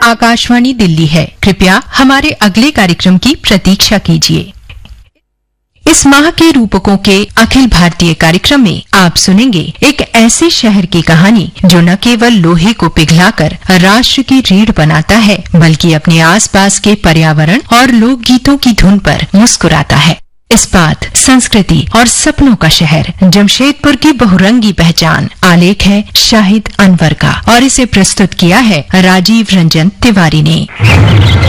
आकाशवाणी दिल्ली है। कृपया हमारे अगले कार्यक्रम की प्रतीक्षा कीजिए। इस माह के रूपकों के अखिल भारतीय कार्यक्रम में आप सुनेंगे एक ऐसे शहर की कहानी जो न केवल लोहे को पिघलाकर राष्ट्र की रीढ़ बनाता है, बल्कि अपने आसपास के पर्यावरण और लोकगीतों की धुन पर मुस्कुराता है। इस्पात, संस्कृति और सपनों का शहर जमशेदपुर की बहुरंगी पहचान आलेख है शाहिद अनवर का, और इसे प्रस्तुत किया है राजीव रंजन तिवारी ने।